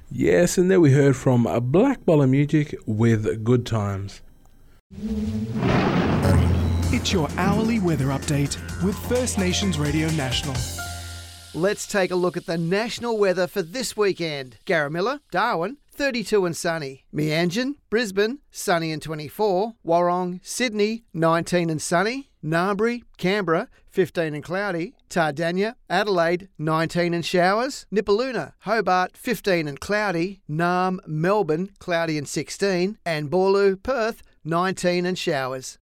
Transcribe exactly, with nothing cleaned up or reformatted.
Yes, and then we heard from a Black Bottle Music with Good Times. It's your hourly weather update with First Nations Radio National. Let's take a look at the national weather for this weekend. Garamilla, Darwin, thirty-two and sunny. Meanjin, Brisbane, sunny and twenty-four. Warrong, Sydney, nineteen and sunny. Narmbri, Canberra, fifteen and cloudy. Tardania, Adelaide, nineteen and showers. Nipaluna, Hobart, fifteen and cloudy. Narm, Melbourne, cloudy and sixteen. And Boorloo, Perth, nineteen and showers.